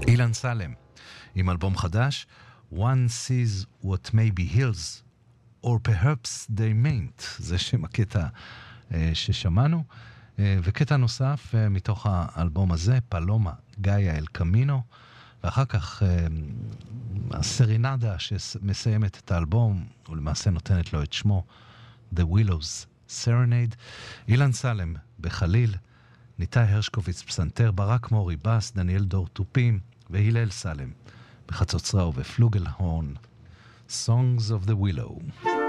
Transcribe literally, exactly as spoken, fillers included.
אילן סלם, עם אלבום חדש, One sees what may be hills, or perhaps they mayn't, זה שם הקטע ששמענו, וקטע נוסף מתוך האלבום הזה, פלומה, גאיה אל קמינו, ואחר כך הסרינדה שמסיימת את האלבום, ולמעשה נותנת לו את שמו, The Willows Serenade. אילן סלם בחליל, ניתאי הרשקוביץ פסנתר, ברק מורי בס, דניאל דור טופים והילל סלם בחצוצרה ובפלוגל הורן. Songs of the Willow.